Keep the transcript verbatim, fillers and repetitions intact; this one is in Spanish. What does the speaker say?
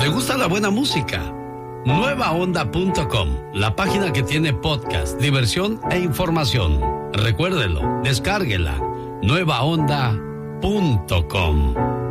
¿Le gusta la buena música? nueva onda punto com, la página que tiene podcast, diversión e información. Recuérdelo, descárguela. nueva onda punto com.